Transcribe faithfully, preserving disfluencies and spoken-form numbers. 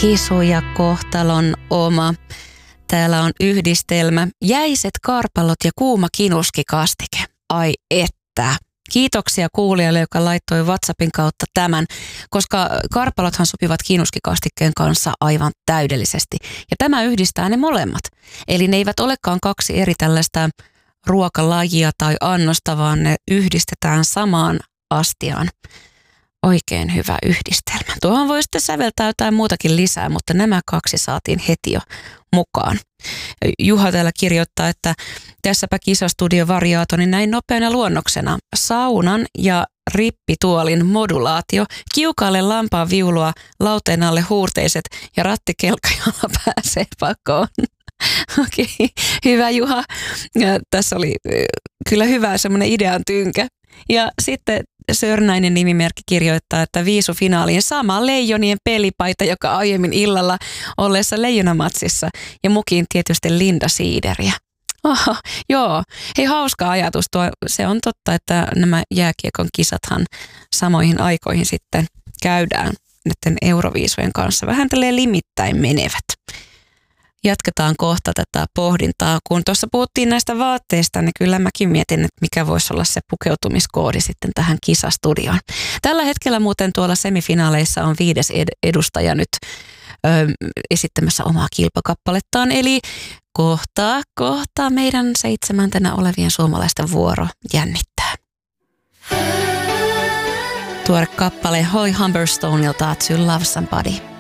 Hisu ja kohtalon oma. Täällä on yhdistelmä. Jäiset karpalot ja kuuma kinuskikastike. Ai että. Kiitoksia kuulijalle, joka laittoi WhatsAppin kautta tämän, koska karpalothan sopivat kinuskikastikkeen kanssa aivan täydellisesti. Ja tämä yhdistää ne molemmat. Eli ne eivät olekaan kaksi eri tällaista ruokalajia tai annosta, vaan ne yhdistetään samaan astiaan. Oikein hyvä yhdistelmä. Tuohon voi sitten säveltää jotain muutakin lisää, mutta nämä kaksi saatiin heti jo mukaan. Juha täällä kirjoittaa, että tässäpä kisastudio variaatoni niin näin nopeana luonnoksena. Saunan ja rippituolin modulaatio, kiukaalle lampaan viulua, lauteen alle huurteiset ja rattikelkka, jolla pääsee pakoon. Okei, okay. Hyvä Juha. Ja tässä oli kyllä hyvä semmoinen idean tynkä. Ja sitten Sörnäinen nimimerkki kirjoittaa, että viisufinaaliin sama Leijonien pelipaita, joka aiemmin illalla olleessa Leijonamatsissa. Ja mukiin tietysti Linda Siideriä. Oho, joo, hei hauska ajatus tuo. Se on totta, että nämä jääkiekon kisathan samoihin aikoihin sitten käydään näiden Euroviisujen kanssa. Vähän tälleen limittäin menevät. Jatketaan kohta tätä pohdintaa. Kun tuossa puhuttiin näistä vaatteista, niin kyllä mäkin mietin, että mikä voisi olla se pukeutumiskoodi sitten tähän kisastudioon. Tällä hetkellä muuten tuolla semifinaaleissa on viides ed- edustaja nyt ö, esittämässä omaa kilpakappalettaan. Eli kohta, kohta meidän seitsemäntenä olevien suomalaisten vuoro jännittää. Tuore kappale Holly Humberstoneilta To Love Somebody.